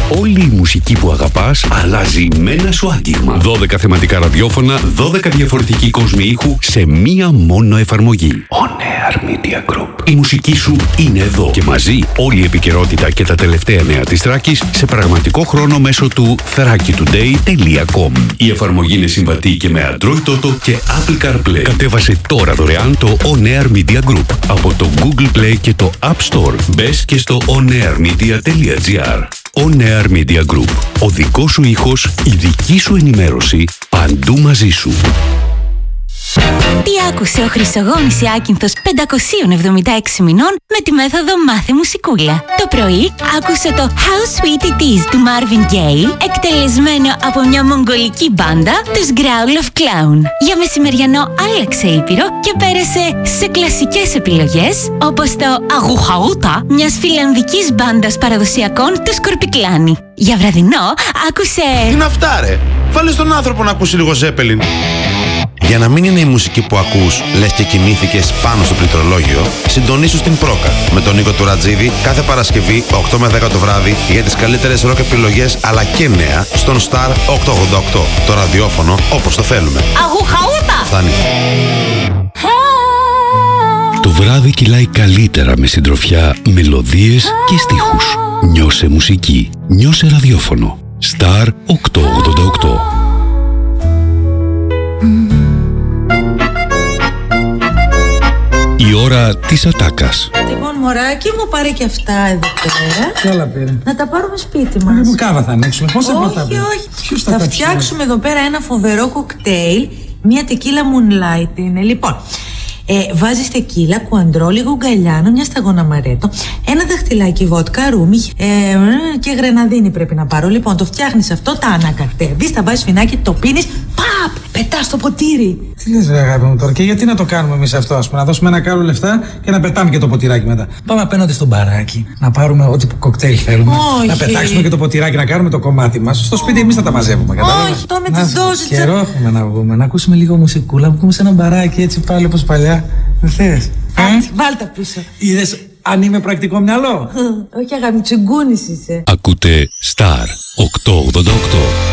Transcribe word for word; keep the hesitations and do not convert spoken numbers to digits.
Όλη η μουσική που αγαπάς αλλάζει με ένα σου άγγιγμα. δώδεκα θεματικά ραδιόφωνα, δώδεκα διαφορετικοί κόσμοι ήχου σε μία μόνο εφαρμογή. On Air Media Group. Η μουσική σου είναι εδώ και μαζί όλη η επικαιρότητα και τα τελευταία νέα της Θράκης σε πραγματικό χρόνο μέσω του θράκη τουντέι τελεία κομ. Η εφαρμογή είναι συμβατή και με Android Auto και Apple CarPlay. Κατέβασε τώρα δωρεάν το On Air Media Group από το Google Play και το App Store. Μπες και στο onairmedia τελεία gr. On Air Media Group. Ο δικός σου ήχος, η δική σου ενημέρωση, παντού μαζί σου. Τι άκουσε ο Χρυσογόνης Ιάκυνθος πεντακόσια εβδομήντα έξι μηνών με τη μέθοδο Μάθε Μουσικούλα. Το πρωί άκουσε το How Sweet It Is του Marvin Gaye, εκτελεσμένο από μια μογγολική μπάντα, τους Growl of Clown. Για μεσημεριανό άλλαξε ήπειρο και πέρασε σε κλασικές επιλογές, όπως το Αγουχαούτα μιας φιλανδικής μπάντας παραδοσιακών, του Σκορπικλάνη. Για βραδινό άκουσε... Τι είναι αυτά ρε, βάλε στον άνθρωπο να ακούσει λίγο Ζέπελιν. Για να μην είναι η μουσική που ακούς, λες και κοιμήθηκες πάνω στο πληκτρολόγιο, συντονίσου στην Πρόκα με τον Νίκο Τουρατζίδη κάθε Παρασκευή οκτώ με δέκα το βράδυ για τις καλύτερες ροκ επιλογές αλλά και νέα στον Star οκτακόσια ογδόντα οκτώ. Το ραδιόφωνο όπως το θέλουμε. Αγουχαούτα! Φτάνει. Το βράδυ κυλάει καλύτερα με συντροφιά, μελωδίες και στίχους. Νιώσε μουσική. Νιώσε ραδιόφωνο. Star οκτακόσια ογδόντα οκτώ. Η ώρα της ατάκας. Λοιπόν, μωράκι μου, πάρε και αυτά εδώ πέρα. Τι όλα πήρε. Να τα πάρουμε σπίτι μας. Μου κάβα θα ανοίξουμε. Πόσα ποτά Όχι, πήρε. όχι. Θα φτιάξουμε εδώ πέρα ένα φοβερό κοκτέιλ. Μια τεκίλα moonlight είναι. Λοιπόν, ε, βάζεις τεκίλα, κουαντρό, λίγο γκαλιάνο, μια σταγόνα μαρέτο, ένα δαχτυλάκι βότκα, ρούμι ε, και γρεναδίνη πρέπει να πάρω. Λοιπόν, το φτιάχνεις αυτό, τα ανακατεύεις, τα βάζεις φινάκι, το πίνεις, παπ, πετάς στο ποτήρι. Τι λες ρε αγάπη μου τώρα, και γιατί να το κάνουμε εμείς αυτό, ας πούμε, να δώσουμε ένα κάρο λεφτά και να πετάμε και το ποτηράκι μετά. Πάμε απέναντι στο μπαράκι, να πάρουμε ό,τι κοκτέιλ θέλουμε. Όχι. Να πετάξουμε και το ποτηράκι, να κάνουμε το κομμάτι μας. Στο σπίτι εμείς θα τα μαζεύουμε, κατάλαβες. Όχι, το με τις δόσεις. Καιρό έχουμε να βγούμε, να ακούσουμε λίγο μουσικούλα, να βγούμε σε ένα μπαράκι έτσι πάλι όπως παλιά. Δεν θες. Άντε, βάλ' τα πίσω. Είδες αν είμαι πρακτικό μυαλό. Όχι αγάπη, τσιγκούνης είσαι. Ακούτε Star οκτακόσια ογδόντα οκτώ.